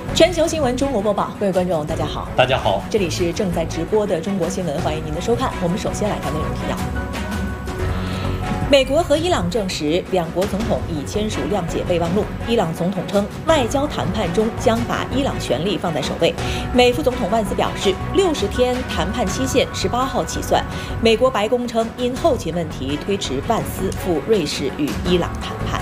全球新闻中国播报，各位观众，大家好。 大家好， 这里是正在直播的中国新闻，欢迎您的收看。我们首先来看内容提要。美国和伊朗证实，两国总统已签署谅解备忘录。伊朗总统称，外交谈判中将把伊朗权利放在首位。美副总统万斯表示，60天谈判期限18号起算。美国白宫称，因后勤问题推迟万斯赴瑞士与伊朗谈判。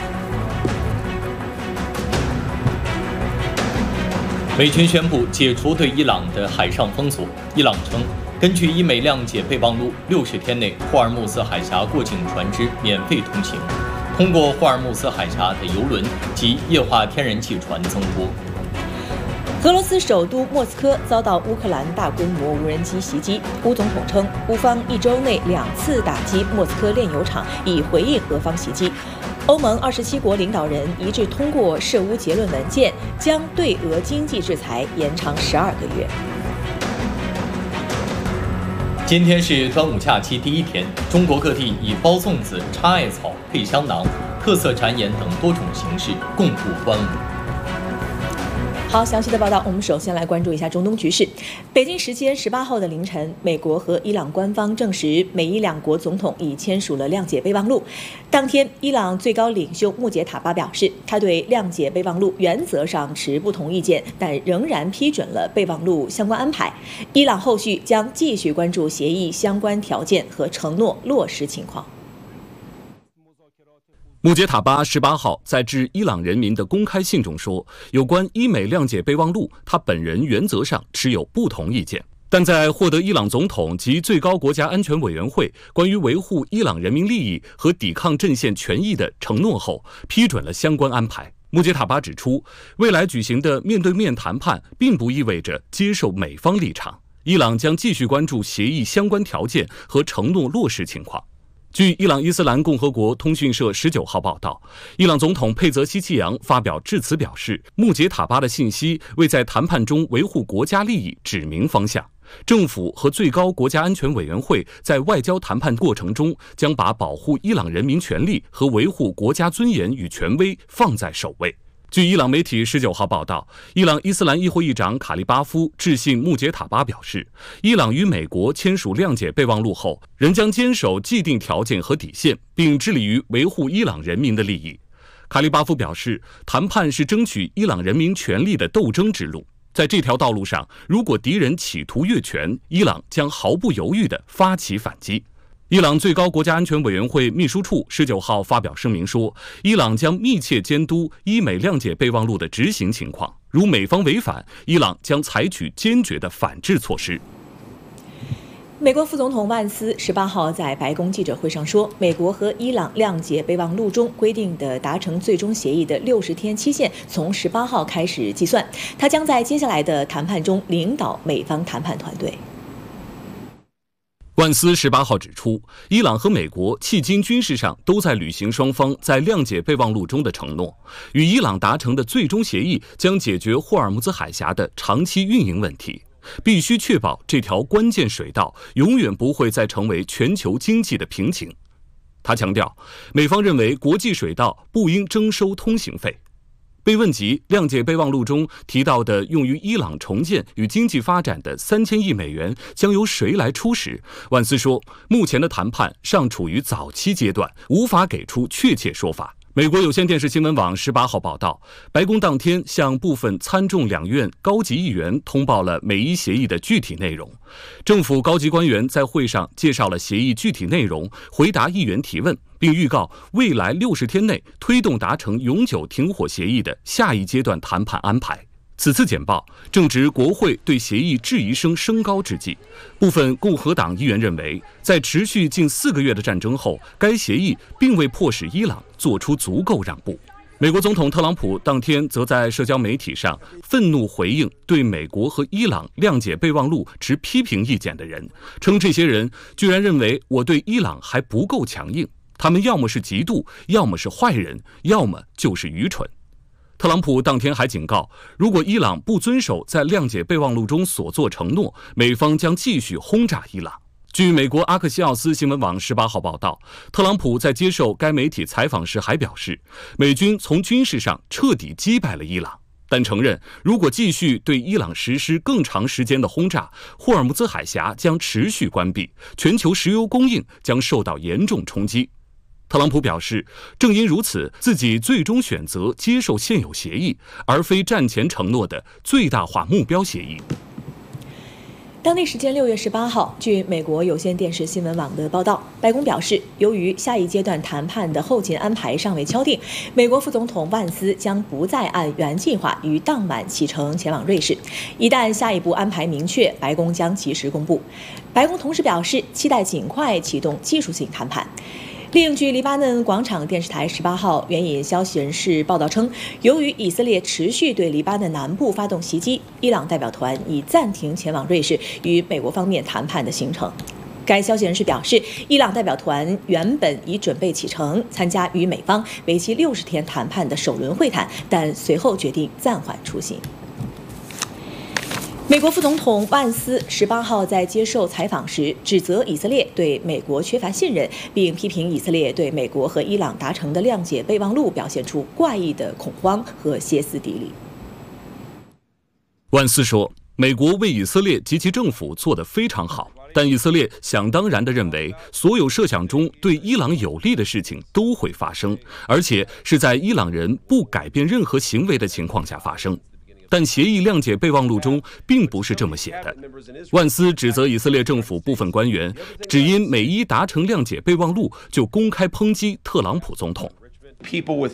美军宣布解除对伊朗的海上封锁。伊朗称，根据伊美谅解备忘录，60天内霍尔木兹海峡过境船只免费通行，通过霍尔木兹海峡的油轮及液化天然气船增多。 俄罗斯首都莫斯科遭到乌克兰大规模无人机袭击，乌总统称，乌方1周内2次打击莫斯科炼油厂，以回应俄方袭击。欧盟27国领导人一致通过涉乌结论文件，将对俄经济制裁延长12个月。 今天是端午假期第一天，中国各地以包粽子、插艾草、配香囊、特色展演等多种形式共度端午。 好，详细的报道，我们首先来关注一下中东局势。北京时间18号的凌晨，美国和伊朗官方证实，美伊两国总统已签署了谅解备忘录。当天，伊朗最高领袖穆杰塔巴表示，他对谅解备忘录原则上持不同意见，但仍然批准了备忘录相关安排。伊朗后续将继续关注协议相关条件和承诺落实情况。 穆杰塔巴18号在致伊朗人民的公开信中说，有关伊美谅解备忘录，他本人原则上持有不同意见，但在获得伊朗总统及最高国家安全委员会关于维护伊朗人民利益和抵抗阵线权益的承诺后，批准了相关安排。穆杰塔巴指出，未来举行的面对面谈判并不意味着接受美方立场，伊朗将继续关注协议相关条件和承诺落实情况。据伊朗伊斯兰共和国通讯社19号报道，伊朗总统佩泽希奇扬发表致辞表示，穆杰塔巴的信息为在谈判中维护国家利益指明方向。政府和最高国家安全委员会在外交谈判过程中将把保护伊朗人民权利和维护国家尊严与权威放在首位。据伊朗媒体19号报道，伊朗伊斯兰议会议长卡利巴夫致信穆杰塔巴表示，伊朗与美国签署谅解备忘录后，仍将坚守既定条件和底线，并致力于维护伊朗人民的利益。卡利巴夫表示，谈判是争取伊朗人民权利的斗争之路，在这条道路上，如果敌人企图越权，伊朗将毫不犹豫地发起反击。伊朗最高国家安全委员会秘书处19号发表声明说，伊朗将密切监督伊美谅解备忘录的执行情况，如美方违反，伊朗将采取坚决的反制措施。 美国副总统万斯18号在白宫记者会上说，美国和伊朗谅解备忘录中规定的达成最终协议的60天期限从18号开始计算，他将在接下来的谈判中领导美方谈判团队。 万斯18号指出，伊朗和美国迄今军事上都在履行双方在谅解备忘录中的承诺。与伊朗达成的最终协议将解决霍尔木兹海峡的长期运营问题，必须确保这条关键水道永远不会再成为全球经济的瓶颈。他强调，美方认为国际水道不应征收通行费。被问及谅解备忘录中提到的用于伊朗重建与经济发展的3000亿美元将由谁来出时，万斯说，目前的谈判尚处于早期阶段，无法给出确切说法。美国有线电视新闻网18号报道，白宫当天向部分参众两院高级议员通报了美伊协议的具体内容。政府高级官员在会上介绍了协议具体内容，回答议员提问，并预告未来60天内推动达成永久停火协议的下一阶段谈判安排。此次简报正值国会对协议质疑声升高之际，部分共和党议员认为，在持续近4个月的战争后，该协议并未迫使伊朗做出足够让步。美国总统特朗普当天则在社交媒体上愤怒回应对美国和伊朗谅解备忘录持批评意见的人，称这些人居然认为我对伊朗还不够强硬，他们要么是嫉妒，要么是坏人，要么就是愚蠢。特朗普当天还警告，如果伊朗不遵守在谅解备忘录中所作承诺，美方将继续轰炸伊朗。据美国阿克西奥斯新闻网18号报道，特朗普在接受该媒体采访时还表示，美军从军事上彻底击败了伊朗。 但承认如果继续对伊朗实施更长时间的轰炸，霍尔木兹海峡将持续关闭，全球石油供应将受到严重冲击。特朗普表示，正因如此，自己最终选择接受现有协议，而非战前承诺的最大化目标协议。 当地时间6月18号，据美国有线电视新闻网的报道，白宫表示，由于下一阶段谈判的后勤安排尚未敲定，美国副总统万斯将不再按原计划于当晚启程前往瑞士。一旦下一步安排明确，白宫将及时公布。白宫同时表示，期待尽快启动技术性谈判。另据黎巴嫩广场电视台18号援引消息人士报道称，由于以色列持续对黎巴嫩南部发动袭击，伊朗代表团已暂停前往瑞士与美国方面谈判的行程。该消息人士表示，伊朗代表团原本已准备启程参加与美方为期60天谈判的首轮会谈，但随后决定暂缓出行。美国副总统万斯18号在接受采访时指责以色列对美国缺乏信任，并批评以色列对美国和伊朗达成的谅解备忘录表现出怪异的恐慌和歇斯底里。 万斯说，美国为以色列及其政府做得非常好，但以色列想当然地认为所有设想中对伊朗有利的事情都会发生，而且是在伊朗人不改变任何行为的情况下发生。但协议谅解备忘录中并不是这么写的。万斯指责以色列政府部分官员只因美伊达成谅解备忘录就公开抨击特朗普总统。 People with